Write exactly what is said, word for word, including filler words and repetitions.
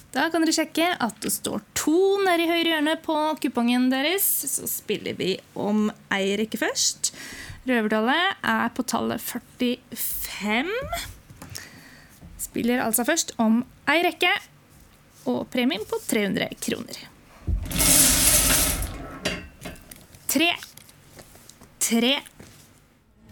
Da kan dere sjekke at det står to nede i høyre hjørne på kupongen deres. Så spiller vi om ei rekke først. Røvertallet er på tallet førtifem. Spiller altså først om ei rekke, og premien på tre hundre kroner. Tre, tre,